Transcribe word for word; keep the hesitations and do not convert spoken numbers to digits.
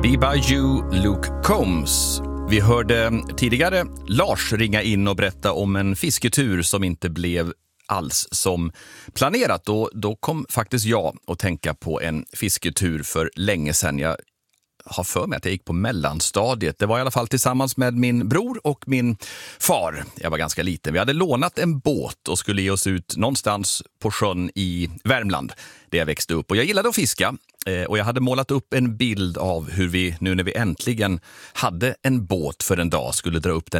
Be By You, Luke Combs. Vi hörde tidigare Lars ringa in och berätta om en fisketur som inte blev alls som planerat. Och då kom faktiskt jag att tänka på en fisketur för länge sedan. Jag har för mig att jag gick på mellanstadiet. Det var i alla fall tillsammans med min bror och min far. Jag var ganska liten. Vi hade lånat en båt och skulle ge oss ut någonstans på sjön i Värmland där jag växte upp. Och jag gillade att fiska. Och jag hade målat upp en bild av hur vi, nu när vi äntligen hade en båt för en dag, skulle dra upp den